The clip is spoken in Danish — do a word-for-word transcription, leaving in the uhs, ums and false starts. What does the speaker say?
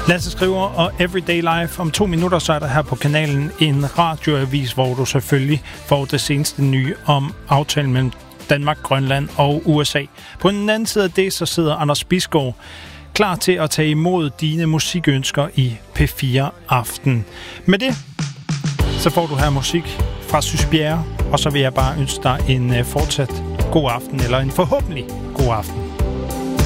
Lasse Skriver og Everyday Life. Om to minutter så er der her på kanalen en radioavis, hvor du selvfølgelig får det seneste nye om aftalen mellem Danmark, Grønland og U S A. På den anden side af det, så sidder Anders Bisgaard klar til at tage imod dine musikønsker i P fire Aften. Med det, så får du her musik fra Sys Bjerre, og så vil jeg bare ønske dig en fortsat god aften, eller en forhåbentlig god aften.